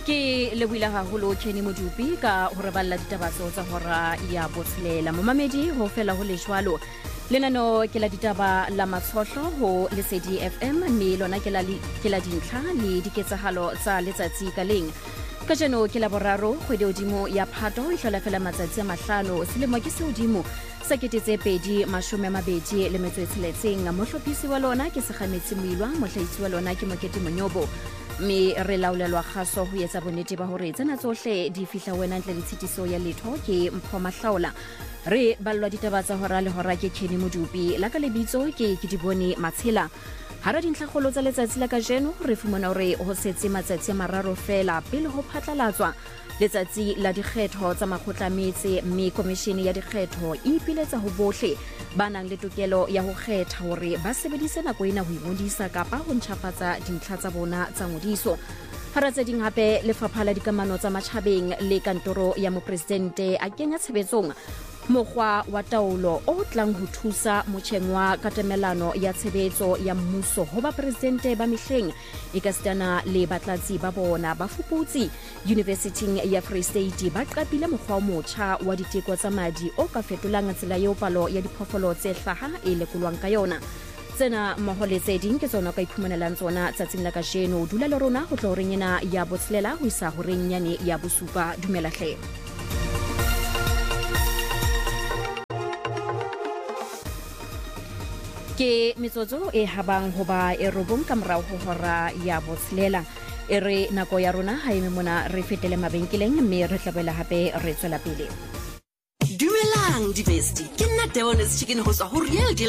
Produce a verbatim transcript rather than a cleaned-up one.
Ke lebohile haholo Kenny Modupi ka ho re balla ditabatso tsa hora ya botshelela momamedi ho fela ho le jwalo lenano ke la ditaba la matshohlo ho Lesedi F M mme lona ke la ke la dintlha le diketsahalo tsa letsatsi ka leng ka jeno ke la boraro kgwedi hodimo ya Phato e hlola fela matsatsi a mahlano selemo ke se hodimo sa ketetse pedi mashome a mabedi le metso e tsheletseng mohlophisi wa lona ke Sekgametsi Moilwa mohlahisi wa lona ke Mokete Monyobo mme re laolelwa kgaso ho etsa bonnete ba hore tsena tsohle di fihla wena ntle le tshitiso ya letho ke Mpho Mahlaola re ballwa ditaba tsa hora le hora ke Kenny Modupi la ka lebitso ke ke Dibone Matshela hara dintlha kgolo tsa letsatsi la kajeno re fumana hore ho setse matsatsi a mararo fela pele ho phatlalatswa letsatsi la dikgetho tsa makgotla metse mme komishene ya dikgetho e ipiletsa ho bohle ba nang le tokelo ya ho kgetha hore ba sebedise nako ena ho ingodisa kapa ho ntjhafatsa dintlha tsa bona tsa ngodiso hara tse ding hape lefapha la dikamano tsa matjhabeng le kantoro ya mopresidente a kenya tshebetsong mokgwa wa taolo o tlang ho thusa motjheng wa katamelano ya tshebetso ya mmuso ho ba presidente ba mehleng e ka sitana le batlatsi ba bona ba fuputsi University ya Free State ba qapile mokgwa o motjha wa diteko tsa madi o ka fetolang tsela eo palo ya diphoofolo tse hlaha e lekolwang ka yona tsena mmoho le tse ding ke tsona ka iphumanelang tsona tsatsing la kajeno dula le rona ho tlo reng ena ya botshelela ho isa ho reng nyane ya bosupa dumela hle ke metsotso e habang hoba e robong ka morao ho hora ya botshelela e re nako ya rona ha eme mona re fetele mabenkeleng mme re tlabela hape re tswela pele Dumelang di bestie ke nna Devonis Chicken ho tswa ho Real Deal